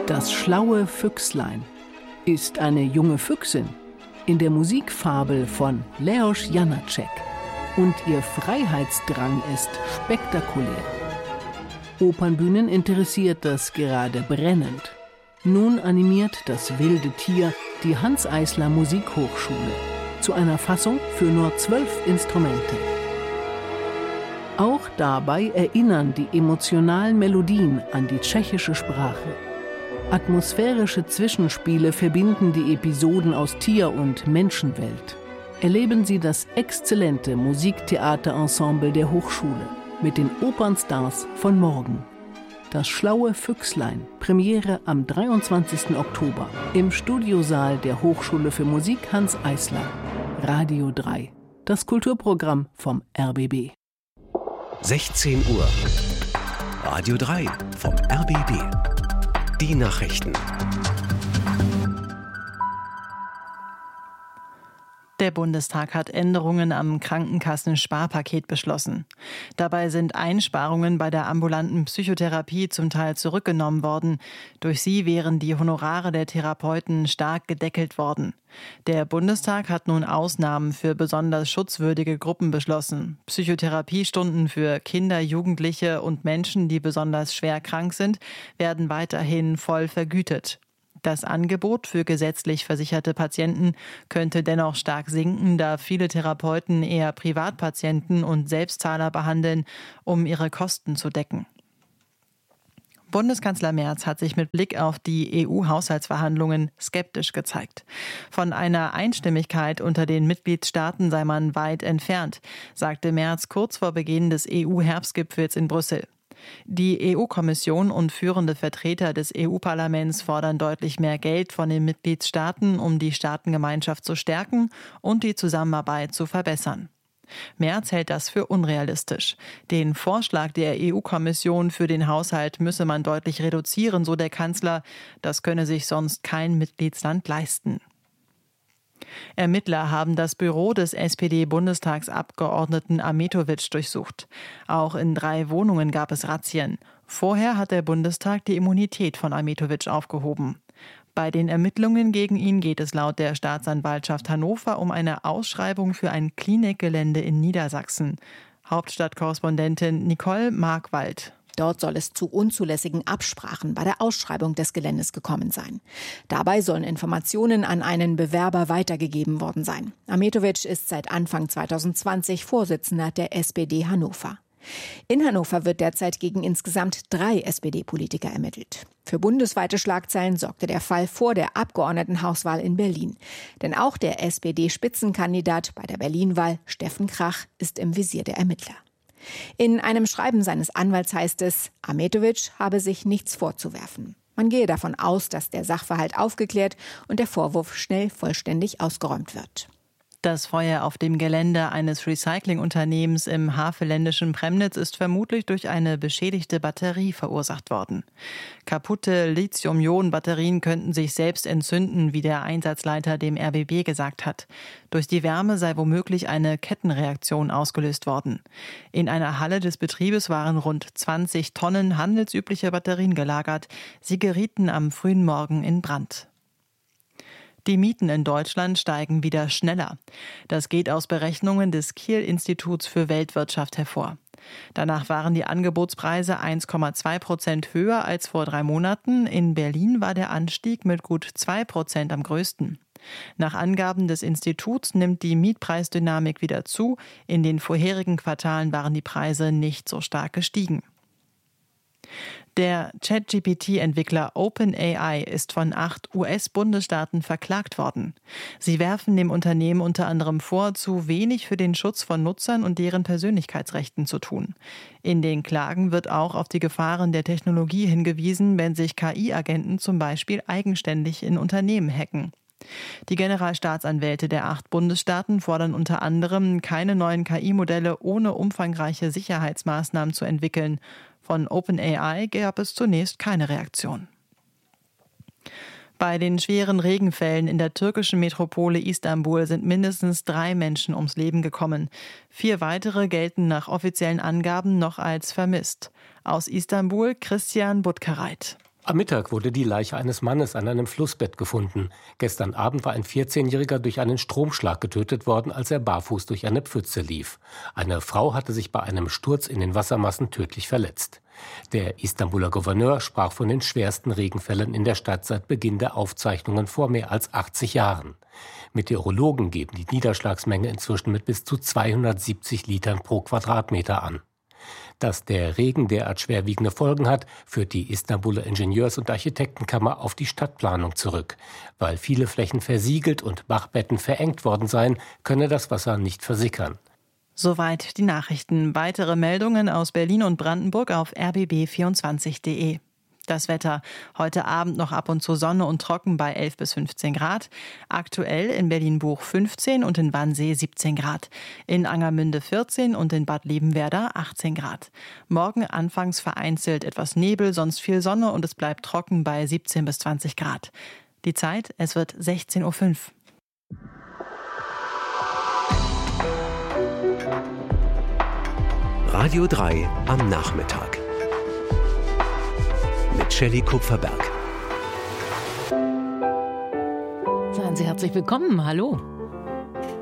Das schlaue Füchslein ist eine junge Füchsin in der Musikfabel von Leos Janáček und ihr Freiheitsdrang ist spektakulär. Opernbühnen interessiert das gerade brennend. Nun animiert das wilde Tier die Hanns Eisler Musikhochschule zu einer Fassung für nur 12 Instrumente. Auch dabei erinnern die emotionalen Melodien an die tschechische Sprache. Atmosphärische Zwischenspiele verbinden die Episoden aus Tier- und Menschenwelt. Erleben Sie das exzellente Musiktheaterensemble der Hochschule mit den Opernstars von morgen. Das schlaue Füchslein, Premiere am 23. Oktober im Studiosaal der Hochschule für Musik Hanns Eisler. Radio 3, das Kulturprogramm vom RBB. 16 Uhr. Radio 3 vom RBB. Die Nachrichten. Der Bundestag hat Änderungen am Krankenkassen-Sparpaket beschlossen. Dabei sind Einsparungen bei der ambulanten Psychotherapie zum Teil zurückgenommen worden. Durch sie wären die Honorare der Therapeuten stark gedeckelt worden. Der Bundestag hat nun Ausnahmen für besonders schutzwürdige Gruppen beschlossen. Psychotherapiestunden für Kinder, Jugendliche und Menschen, die besonders schwer krank sind, werden weiterhin voll vergütet. Das Angebot für gesetzlich versicherte Patienten könnte dennoch stark sinken, da viele Therapeuten eher Privatpatienten und Selbstzahler behandeln, um ihre Kosten zu decken. Bundeskanzler Merz hat sich mit Blick auf die EU-Haushaltsverhandlungen skeptisch gezeigt. Von einer Einstimmigkeit unter den Mitgliedstaaten sei man weit entfernt, sagte Merz kurz vor Beginn des EU-Herbstgipfels in Brüssel. Die EU-Kommission und führende Vertreter des EU-Parlaments fordern deutlich mehr Geld von den Mitgliedstaaten, um die Staatengemeinschaft zu stärken und die Zusammenarbeit zu verbessern. Merz hält das für unrealistisch. Den Vorschlag der EU-Kommission für den Haushalt müsse man deutlich reduzieren, so der Kanzler. Das könne sich sonst kein Mitgliedsland leisten. Ermittler haben das Büro des SPD-Bundestagsabgeordneten Ahmetović durchsucht. Auch in 3 Wohnungen gab es Razzien. Vorher hat der Bundestag die Immunität von Ahmetović aufgehoben. Bei den Ermittlungen gegen ihn geht es laut der Staatsanwaltschaft Hannover um eine Ausschreibung für ein Klinikgelände in Niedersachsen. Hauptstadtkorrespondentin Nicole Markwald. Dort soll es zu unzulässigen Absprachen bei der Ausschreibung des Geländes gekommen sein. Dabei sollen Informationen an einen Bewerber weitergegeben worden sein. Ahmetović ist seit Anfang 2020 Vorsitzender der SPD Hannover. In Hannover wird derzeit gegen insgesamt 3 SPD-Politiker ermittelt. Für bundesweite Schlagzeilen sorgte der Fall vor der Abgeordnetenhauswahl in Berlin. Denn auch der SPD-Spitzenkandidat bei der Berlin-Wahl, Steffen Krach, ist im Visier der Ermittler. In einem Schreiben seines Anwalts heißt es, Ahmetović habe sich nichts vorzuwerfen. Man gehe davon aus, dass der Sachverhalt aufgeklärt und der Vorwurf schnell vollständig ausgeräumt wird. Das Feuer auf dem Gelände eines Recyclingunternehmens im havelländischen Premnitz ist vermutlich durch eine beschädigte Batterie verursacht worden. Kaputte Lithium-Ionen-Batterien könnten sich selbst entzünden, wie der Einsatzleiter dem RBB gesagt hat. Durch die Wärme sei womöglich eine Kettenreaktion ausgelöst worden. In einer Halle des Betriebes waren rund 20 Tonnen handelsüblicher Batterien gelagert. Sie gerieten am frühen Morgen in Brand. Die Mieten in Deutschland steigen wieder schneller. Das geht aus Berechnungen des Kiel-Instituts für Weltwirtschaft hervor. Danach waren die Angebotspreise 1,2% höher als vor 3 Monaten. In Berlin war der Anstieg mit gut 2% am größten. Nach Angaben des Instituts nimmt die Mietpreisdynamik wieder zu. In den vorherigen Quartalen waren die Preise nicht so stark gestiegen. Der ChatGPT-Entwickler OpenAI ist von 8 US-Bundesstaaten verklagt worden. Sie werfen dem Unternehmen unter anderem vor, zu wenig für den Schutz von Nutzern und deren Persönlichkeitsrechten zu tun. In den Klagen wird auch auf die Gefahren der Technologie hingewiesen, wenn sich KI-Agenten zum Beispiel eigenständig in Unternehmen hacken. Die Generalstaatsanwälte der 8 Bundesstaaten fordern unter anderem, keine neuen KI-Modelle ohne umfangreiche Sicherheitsmaßnahmen zu entwickeln. Von OpenAI gab es zunächst keine Reaktion. Bei den schweren Regenfällen in der türkischen Metropole Istanbul sind mindestens 3 Menschen ums Leben gekommen. 4 weitere gelten nach offiziellen Angaben noch als vermisst. Aus Istanbul Christian Butkareit. Am Mittag wurde die Leiche eines Mannes an einem Flussbett gefunden. Gestern Abend war ein 14-Jähriger durch einen Stromschlag getötet worden, als er barfuß durch eine Pfütze lief. Eine Frau hatte sich bei einem Sturz in den Wassermassen tödlich verletzt. Der Istanbuler Gouverneur sprach von den schwersten Regenfällen in der Stadt seit Beginn der Aufzeichnungen vor mehr als 80 Jahren. Meteorologen geben die Niederschlagsmenge inzwischen mit bis zu 270 Litern pro Quadratmeter an. Dass der Regen derart schwerwiegende Folgen hat, führt die Istanbuler Ingenieurs- und Architektenkammer auf die Stadtplanung zurück. Weil viele Flächen versiegelt und Bachbetten verengt worden seien, könne das Wasser nicht versickern. Soweit die Nachrichten. Weitere Meldungen aus Berlin und Brandenburg auf rbb24.de. Das Wetter. Heute Abend noch ab und zu Sonne und trocken bei 11 bis 15 Grad. Aktuell in Berlin-Buch 15 und in Wannsee 17 Grad. In Angermünde 14 und in Bad Liebenwerda 18 Grad. Morgen anfangs vereinzelt etwas Nebel, sonst viel Sonne und es bleibt trocken bei 17 bis 20 Grad. Die Zeit, es wird 16:05 Uhr. Radio 3 am Nachmittag. Mit Shelley Kupferberg. Seien Sie herzlich willkommen. Hallo.